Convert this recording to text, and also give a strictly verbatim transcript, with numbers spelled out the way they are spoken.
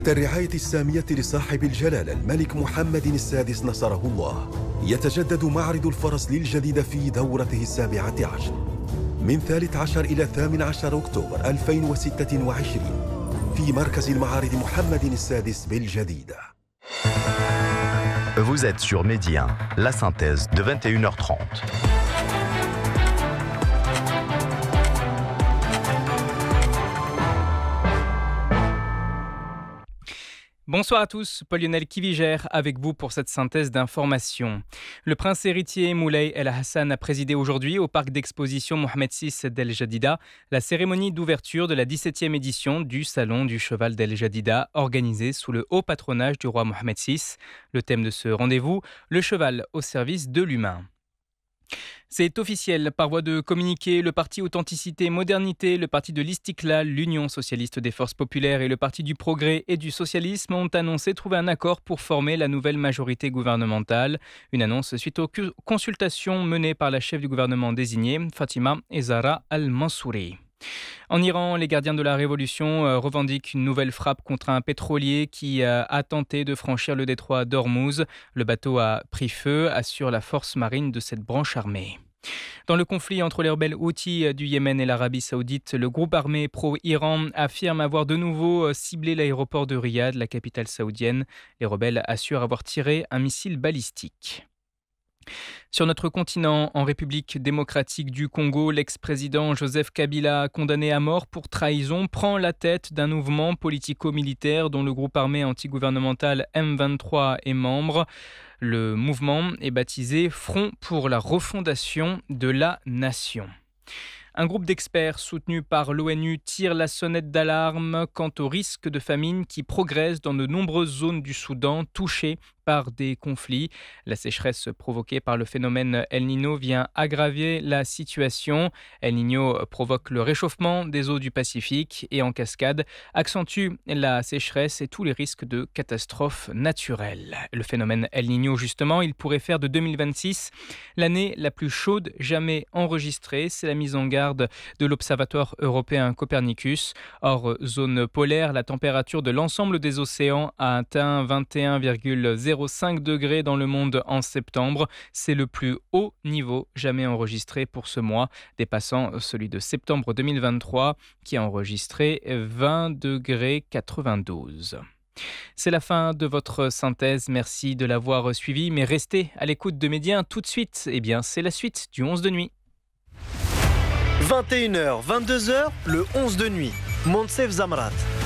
الرعاية السامية لصاحب الجلالة الملك محمد السادس نصره الله يتجدد معرض الفرس للجديد في دورته السابعة عشر من ثالث عشر إلى ثامن عشر أكتوبر ألفين وستة وعشرين في مركز المعارض محمد السادس بالجديدة. Vous êtes sur Medi un, la synthèse de vingt et une heures trente. Bonsoir à tous, Paul-Lionel Kivigère avec vous pour cette synthèse d'informations. Le prince héritier Moulay El Hassan a présidé aujourd'hui au parc d'exposition Mohamed six d'El Jadida la cérémonie d'ouverture de la dix-septième édition du Salon du Cheval d'El Jadida organisée sous le haut patronage du roi Mohamed six. Le thème de ce rendez-vous, le cheval au service de l'humain. C'est officiel, par voie de communiqué, le parti Authenticité Modernité, le parti de l'Istiklal, l'Union socialiste des forces populaires et le parti du Progrès et du Socialisme ont annoncé trouver un accord pour former la nouvelle majorité gouvernementale. Une annonce suite aux consultations menées par la chef du gouvernement désignée, Fatima Ezara Al-Mansouri. En Iran, les gardiens de la révolution euh, revendiquent une nouvelle frappe contre un pétrolier qui euh, a tenté de franchir le détroit d'Ormuz. Le bateau a pris feu, assure la force marine de cette branche armée. Dans le conflit entre les rebelles Houthis du Yémen et l'Arabie Saoudite, le groupe armé pro-Iran affirme avoir de nouveau ciblé l'aéroport de Riyad, la capitale saoudienne. Les rebelles assurent avoir tiré un missile balistique. Sur notre continent, en République démocratique du Congo, l'ex-président Joseph Kabila, condamné à mort pour trahison, prend la tête d'un mouvement politico-militaire dont le groupe armé antigouvernemental M vingt-trois est membre. Le mouvement est baptisé Front pour la refondation de la nation. Un groupe d'experts soutenu par l'ONU tire la sonnette d'alarme quant au risque de famine qui progresse dans de nombreuses zones du Soudan touchées par des conflits. La sécheresse provoquée par le phénomène El Niño vient aggraver la situation. El Niño provoque le réchauffement des eaux du Pacifique et en cascade accentue la sécheresse et tous les risques de catastrophes naturelles. Le phénomène El Niño, justement, il pourrait faire de deux mille vingt-six l'année la plus chaude jamais enregistrée. C'est la mise en garde de l'Observatoire européen Copernicus. Hors zone polaire, la température de l'ensemble des océans a atteint vingt et un virgule zéro cinq degrés dans le monde en septembre. C'est le plus haut niveau jamais enregistré pour ce mois, dépassant celui de septembre deux mille vingt-trois qui a enregistré vingt degrés quatre-vingt-douze. C'est la fin de votre synthèse, merci de l'avoir suivi, mais restez à l'écoute de Medi un tout de suite. Eh bien, c'est la suite du onze de nuit. vingt et une heures, vingt-deux heures, le onze de nuit. Monsef Zamrat.